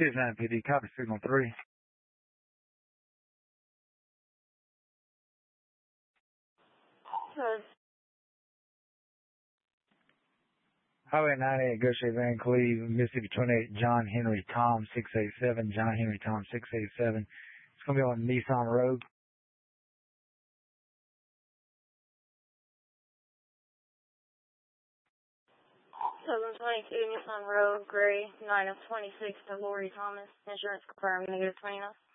Cincinnati PD, copy signal 3. Highway 98, Go Shape Van Cleve, Mississippi 28, John Henry Tom 687, John Henry Tom 687. It's going to be on Nissan Road. Southern 22, Nissan Road, Gray, 9 of 26 to Lori Thomas. Insurance confirmed, negative 29.